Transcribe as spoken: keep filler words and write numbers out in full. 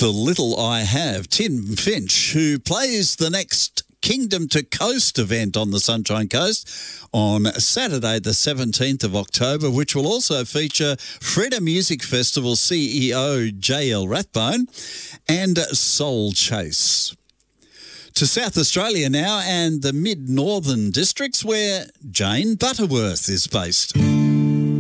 The Little I Have, Tim Finch, who plays the next Kingdom to Coast event on the Sunshine Coast on Saturday the seventeenth of October, which will also feature Freda Music Festival C E O J L Rathbone and Soul Chase. To South Australia now and the mid-northern districts where Jane Butterworth is based.